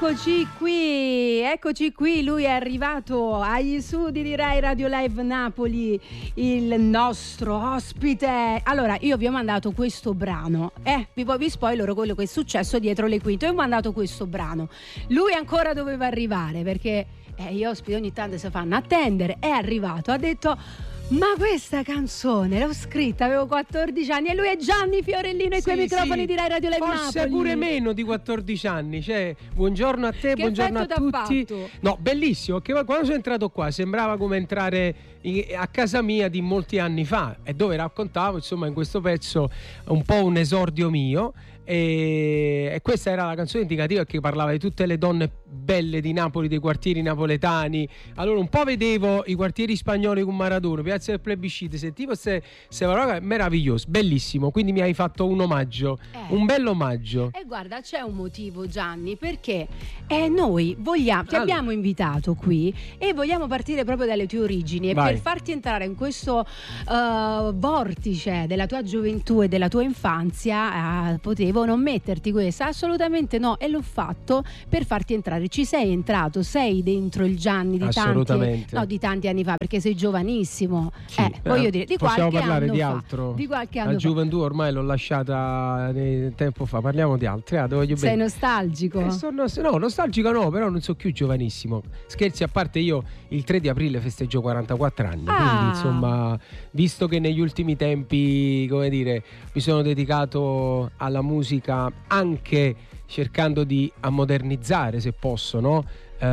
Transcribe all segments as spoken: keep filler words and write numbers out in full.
Eccoci qui, eccoci qui, lui è arrivato agli studi di Rai Radio Live Napoli, il nostro ospite. Allora, io vi ho mandato questo brano, eh, vi, vi spoilerò quello che è successo dietro le quinte. Io ho mandato questo brano, lui ancora doveva arrivare perché eh, gli ospiti ogni tanto si fanno attendere. È arrivato, ha detto: ma questa canzone l'ho scritta, avevo quattordici anni, e lui è Gianni Fiorellino e sì, quei microfoni sì, di Rai Radio Live Napoli. Forse pure meno di quattordici anni, cioè, buongiorno a te, che buongiorno a tutti. Fatto? No, bellissimo, che quando sono entrato qua sembrava come entrare in, a casa mia di molti anni fa, e dove raccontavo, insomma, in questo pezzo un po' un esordio mio. E, e questa era la canzone indicativa che parlava di tutte le donne belle di Napoli, dei quartieri napoletani. Allora un po' vedevo i quartieri spagnoli con Maradona, Piazza del Plebiscito, sentivo queste parole, meraviglioso, bellissimo. Quindi mi hai fatto un omaggio, eh. un bel omaggio. E eh, guarda, c'è un motivo, Gianni, perché eh, noi vogliamo, ti allora. abbiamo invitato qui e vogliamo partire proprio dalle tue origini. E Vai. per farti entrare in questo uh, vortice della tua gioventù e della tua infanzia, uh, potevo non metterti questa, assolutamente no, e l'ho fatto per farti entrare. Ci sei entrato, sei dentro il Gianni di tanti, no, di tanti anni fa, perché sei giovanissimo. Sì, eh, voglio dire, di possiamo qualche parlare anno di fa, altro. Di qualche anno La fa. gioventù ormai l'ho lasciata tempo fa, parliamo di altri. Ah, voglio sei bene. nostalgico? Eh, sono, no, nostalgico no, però non so più giovanissimo. Scherzi a parte, io il tre di aprile festeggio quarantaquattro anni, ah. quindi insomma, visto che negli ultimi tempi, come dire, mi sono dedicato alla musica anche cercando di ammodernizzare, se posso, no?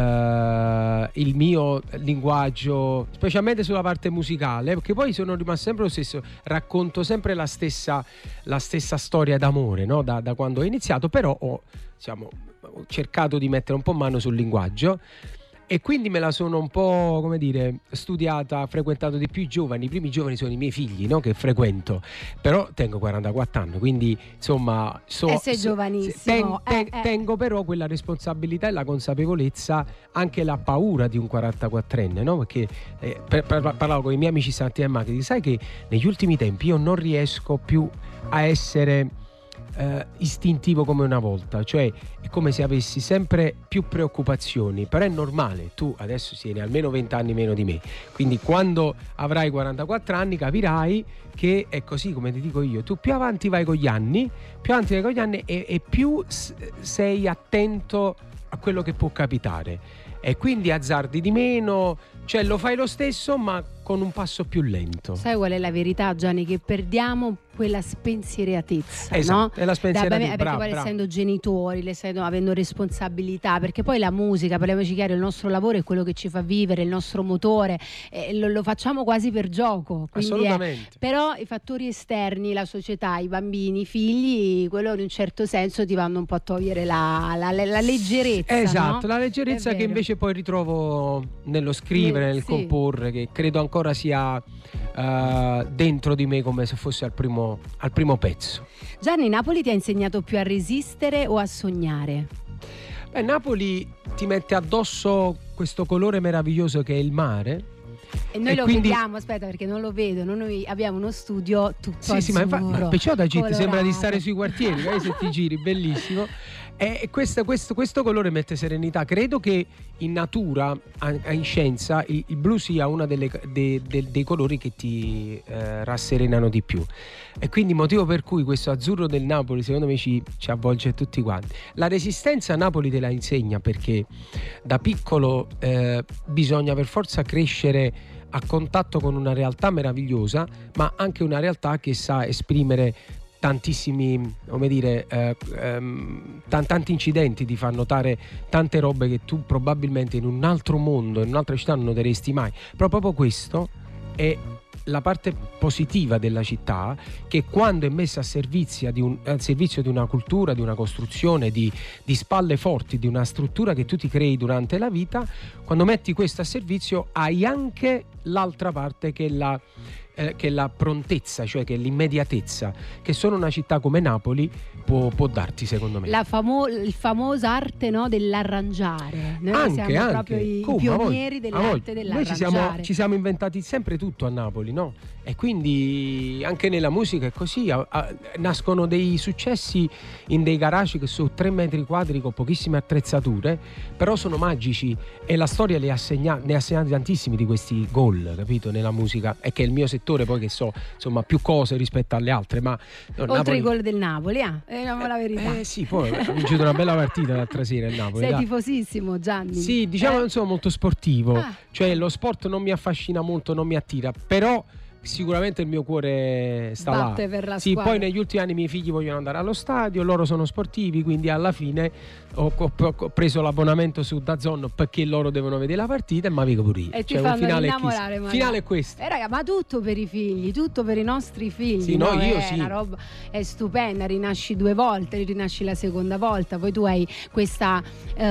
Uh, il mio linguaggio, specialmente sulla parte musicale, perché poi sono rimasto sempre lo stesso, racconto sempre la stessa, la stessa storia d'amore, no? da, da quando ho iniziato, però ho, diciamo, ho cercato di mettere un po' mano sul linguaggio. E quindi me la sono un po', come dire, studiata, frequentato di più i giovani. I primi giovani sono i miei figli, no? Che frequento. Però tengo quarantaquattro anni, quindi insomma so, e sei so, giovanissimo. ten, ten, eh, eh. Tengo però quella responsabilità e la consapevolezza, anche la paura di un quarantaquattrenne, no? Perché eh, per, per, parlavo con i miei amici stamattina in macchina, sai che negli ultimi tempi io non riesco più a essere Uh, istintivo come una volta, cioè è come se avessi sempre più preoccupazioni, però è normale, tu adesso tieni almeno venti anni meno di me, quindi quando avrai quarantaquattro anni capirai che è così, come ti dico io, tu più avanti vai con gli anni, più avanti vai con gli anni e, e più s- sei attento a quello che può capitare, e quindi azzardi di meno, cioè lo fai lo stesso ma con un passo più lento. Sai qual è la verità, Gianni? Che perdiamo quella spensieratezza, esatto, no? È la spensieratezza, perché bravo, poi bravo. essendo genitori, essendo, avendo responsabilità, perché poi la musica, parliamoci chiaro, il nostro lavoro è quello che ci fa vivere, il nostro motore, eh, lo, lo facciamo quasi per gioco, quindi assolutamente. È, però i fattori esterni, la società, i bambini, i figli, quello in un certo senso ti vanno un po' a togliere la, la, la, la leggerezza, esatto, no? la leggerezza che invece poi ritrovo nello scrivere, Nel, nel sì. comporre, che credo ancora sia uh, dentro di me come se fosse al primo, al primo pezzo. Gianni, Napoli ti ha insegnato più a resistere o a sognare? Beh, Napoli ti mette addosso questo colore meraviglioso che è il mare. E noi e lo quindi... vediamo, aspetta, perché non lo vedono, noi abbiamo uno studio tutto sì, azzurro, sì, ma infatti, ma perciò da G T sembra di stare colorato. sui quartieri, se ti giri, bellissimo. E questo, questo, questo colore mette serenità. Credo che in natura, in scienza, il, il blu sia uno delle, de, de, dei colori che ti eh, rasserenano di più. E quindi motivo per cui questo azzurro del Napoli secondo me ci, ci avvolge tutti quanti. La resistenza Napoli te la insegna, perché da piccolo eh, bisogna per forza crescere a contatto con una realtà meravigliosa, ma anche una realtà che sa esprimere tantissimi, come dire, eh, ehm, t- tanti incidenti, ti fa notare tante robe che tu probabilmente in un altro mondo, in un'altra città non noteresti mai. Però proprio questo è la parte positiva della città, che quando è messa a servizio di, un, a servizio di una cultura, di una costruzione, di, di spalle forti, di una struttura che tu ti crei durante la vita, quando metti questo a servizio hai anche l'altra parte che è la eh, che la prontezza, cioè che l'immediatezza che solo una città come Napoli può, può darti, secondo me. La famo- il famosa arte, no, dell'arrangiare. Noi anche, siamo anche. proprio i Come, pionieri a dell'arte voi. dell'arrangiare. Noi ci siamo, ci siamo inventati sempre tutto a Napoli, no? E quindi anche nella musica è così, a, a, nascono dei successi in dei garage che sono tre metri quadri con pochissime attrezzature, però sono magici, e la storia le ha segna- ne ha segnati tantissimi di questi gol, capito, nella musica, e che è il mio settore, poi che so insomma più cose rispetto alle altre, ma no, oltre Napoli... i gol del Napoli, ah, diciamo la verità. Eh sì, poi ha vincito una bella partita l'altra sera il Napoli. Sei dai. tifosissimo, Gianni? Sì, diciamo che eh? non sono molto sportivo, Ah. cioè lo sport non mi affascina molto, non mi attira, però sicuramente il mio cuore sta Batte là. per la Sì, squadra. poi negli ultimi anni i miei figli vogliono andare allo stadio, loro sono sportivi, quindi alla fine ho, ho- ho preso l'abbonamento su DAZN perché loro devono vedere la partita, e ma vivo pure io. E ti Cioè, un fanno finale è innamorare, chissà. magari. Finale è questo. Eh raga, ma tutto per i figli, tutto per i nostri figli. Sì, no, io è sì. Una roba è stupenda, rinasci due volte, rinasci la seconda volta, poi tu hai questa,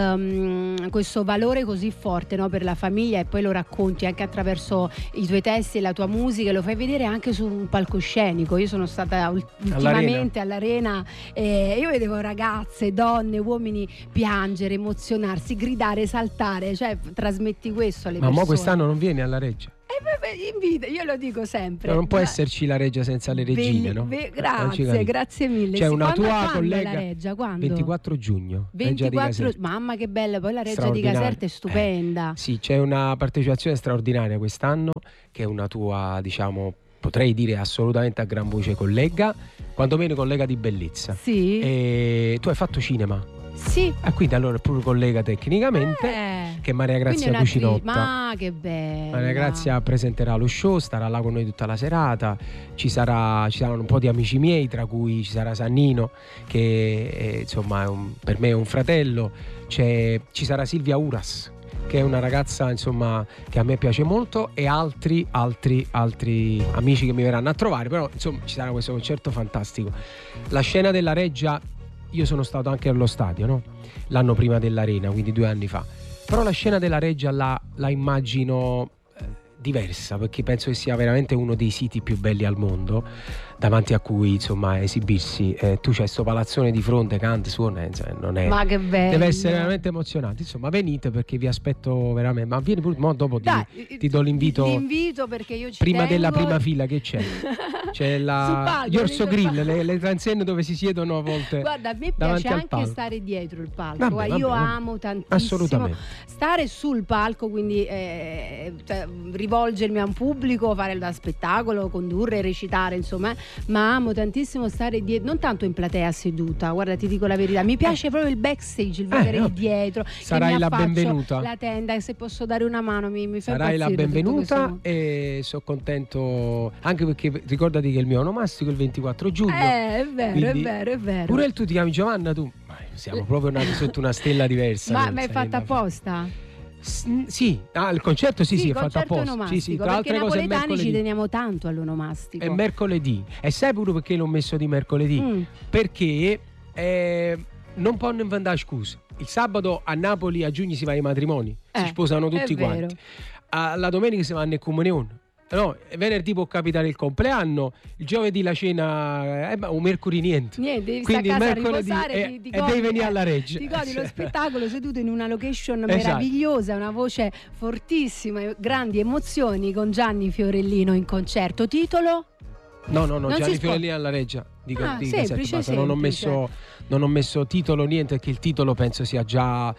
ehm, questo valore così forte, no, per la famiglia, e poi lo racconti anche attraverso i tuoi testi e la tua musica, e lo fai vedere anche su un palcoscenico. Io sono stata ul- ultimamente all'Arena, e io vedevo ragazze, donne, uomini piangere, emozionarsi, gridare, saltare, cioè trasmetti questo alle Ma persone. mo quest'anno non vieni alla Reggia? Eh, beh, beh, invita, io lo dico sempre. No, non può Ma- esserci la Reggia senza le regine, Belli- no? be- Non ci grazie, capisco. grazie mille. C'è Sì, una quando- tua quando collega la Reggia? Quando? ventiquattro giugno, Reggia di ventiquattro Caserta. Mamma che bella, poi la Reggia di Straordinaria. Caserta è stupenda. Eh, sì, c'è una partecipazione straordinaria quest'anno, che è una tua, diciamo, potrei dire assolutamente a gran voce collega, quantomeno collega di bellezza. Sì. E tu hai fatto cinema, Sì. e quindi allora è proprio collega tecnicamente, Eh. che è Maria Quindi Grazia è un'attrice- Cucinotta. Ma che bella. Maria Grazia presenterà lo show, starà là con noi tutta la serata, ci, sarà, ci saranno un po' di amici miei, tra cui ci sarà Sannino, che è, insomma è un- per me è un fratello, c'è, ci sarà Silvia Uras, che è una ragazza insomma che a me piace molto, e altri altri altri amici che mi verranno a trovare, però insomma ci sarà questo concerto fantastico. La scena della Reggia, io sono stato anche allo stadio, no? L'anno prima dell'Arena, quindi due anni fa, però la scena della Reggia la, la immagino eh, diversa, perché penso che sia veramente uno dei siti più belli al mondo, davanti a cui insomma esibirsi. Eh, tu c'hai sto palazzone di fronte, canta, suona, insomma, non è, Ma che bello. deve essere veramente emozionante. Insomma, venite perché vi aspetto veramente. Ma vieni pure, mo dopo ti, Dai, ti do l'invito. L'invito perché io ci Prima tengo. della prima fila che c'è? C'è Sul la palco, gli orso sul grill, palco. le, le transenne dove si siedono a volte. Guarda, a me davanti piace al anche palco. stare dietro il palco. Vabbè, Guarda, io vabbè, vabbè. amo tantissimo Assolutamente. stare sul palco, quindi eh, cioè, rivolgermi a un pubblico, fare da spettacolo, condurre, recitare, insomma, ma amo tantissimo stare dietro, non tanto in platea seduta. Guarda, ti dico la verità, mi piace proprio il backstage, il vedere vabbè. dietro. che Sarai mi la affaccio, benvenuta. la tenda, e se posso dare una mano mi, mi fa Sarai la impazzire tutto benvenuta, questo. e sono contento anche perché ricordati che il mio onomastico è il ventiquattro giugno. Eh, è vero, Quindi- è vero, è vero. Pure il tu ti chiami Giovanna, tu? Ma siamo proprio nati sotto una stella diversa. Ma non ma è sai fatta la- apposta? S- Sì, ah, il concerto sì, sì, il è fatto concerto apposta. onomastico, Sì, sì, tra perché altre i cose è napoletani ci mercoledì. teniamo tanto all'onomastico. È mercoledì. E sai pure perché l'ho messo di mercoledì? Mm. Perché eh, non possono inventare scuse. Il sabato a Napoli a giugno si va ai matrimoni, Eh, si sposano tutti è vero. quanti. Ah, la domenica si vanno in comunione. No, venerdì può capitare il compleanno, il giovedì la cena, eh, ma un mercoledì niente. Niente, devi Quindi stare a il casa a mercoledì riposare, e- ti, ti e godi- devi venire alla eh, Reggia. Ti godi lo Sì. spettacolo seduto in una location Esatto. meravigliosa, una voce fortissima, grandi emozioni con Gianni Fiorellino in concerto. Titolo? No, no, no, Non Gianni si spo- Fiorellini alla Reggia. Dico, Ah, di semplice, Caserta, basta. Non ho, semplice. messo, non ho messo titolo, niente, perché il titolo penso sia già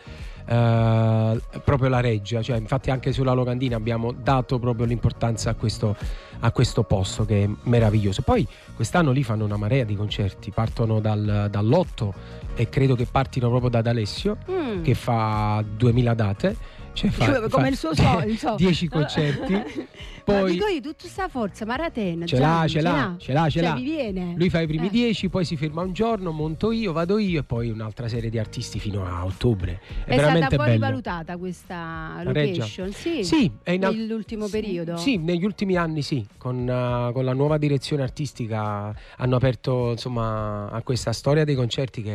eh, proprio la Reggia. Cioè, infatti anche sulla locandina abbiamo dato proprio l'importanza a questo, a questo posto che è meraviglioso. Poi quest'anno lì fanno una marea di concerti, partono dal, dall'otto e credo che partino proprio da D'Alessio, Mm. che fa duemila date. Cioè fa, Come fa il suo so- il so- dieci concerti. Ma Poi dico io, tutta questa forza, Maraten, ce l'ha, ce l'ha, ce l'ha, ce cioè, l'ha. vi viene. Lui fa i primi Eh. dieci, poi si ferma un giorno, monto io, vado io, e poi un'altra serie di artisti fino a ottobre. È, È veramente stata poi bello. rivalutata questa La Reggia? location? Sì. Sì, è in- Nell'ultimo sì, periodo? Sì, negli ultimi anni sì, con, uh, con la nuova direzione artistica hanno aperto insomma a questa storia dei concerti che è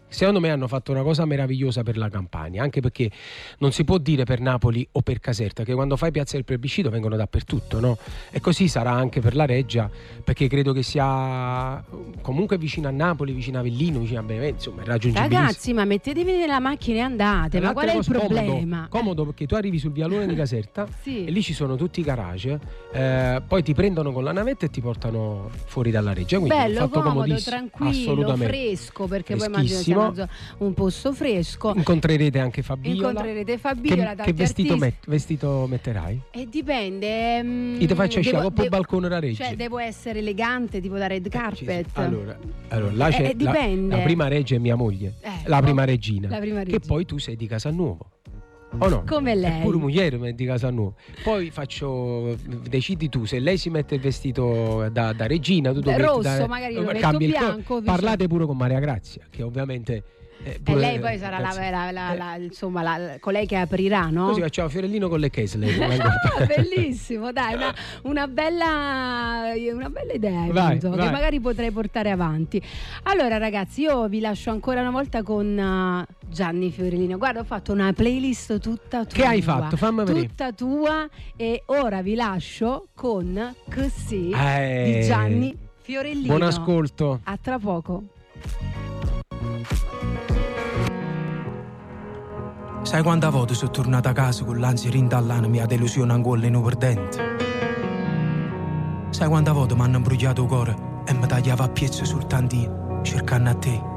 Secondo me hanno fatto una cosa meravigliosa per la Campania, anche perché non si può dire per Napoli o per Caserta, che quando fai Piazza del Plebiscito vengono dappertutto, no? E così sarà anche per la Reggia, perché credo che sia comunque vicino a Napoli, vicino a Avellino, vicino a Benevento, insomma, è raggiungibilissimo. Ragazzi, ma mettetevi nella macchina e andate, ma qual è il problema? Comodo, comodo perché tu arrivi sul vialone di Caserta sì. e lì ci sono tutti i garage, eh, poi ti prendono con la navetta e ti portano fuori dalla Reggia. Quindi bello, fatto comodo, tranquillo, fresco, perché poi immagino sia un posto fresco. Incontrerete anche Fabiola. Incontrerete Fabiola. Che, che vestito, met, vestito metterai? E dipende. Mm, Io ti faccio uscire dopo il balcone da Reggia. Cioè, devo essere elegante, tipo da red carpet. Eh, allora, allora là c'è eh, dipende. La, la prima Reggia è mia moglie, eh, la prima regina. La prima regina. Che poi tu sei di Casalnuovo. O no? Come lei? È pure mugliere ma è di Casalnuovo. Poi faccio, decidi tu se lei si mette il vestito da, da regina, tu da rosso, da, magari lo metto bianco. Parlate pure con Maria Grazia, che ovviamente Eh, e lei poi sarà la, la, la, la, eh. insomma la, colei che aprirà, no? Così facciamo Fiorellino con le Kessler. Bellissimo, dai, una, una, bella, una bella idea vai, penso, vai. che magari potrei portare avanti. Allora ragazzi, io vi lascio ancora una volta con uh, Gianni Fiorellino. Guarda, ho fatto una playlist tutta tua. Che hai fatto? Fammi vedere. Tutta tua, e ora vi lascio con Così eh. di Gianni Fiorellino. Buon ascolto. A tra poco. Sai quante volte sono tornato a casa con l'ansia rintallana mia delusione ancora in perdente? Sai quante volte mi hanno imbrugliato il cuore e mi tagliava a piezze soltanto io, cercando a te?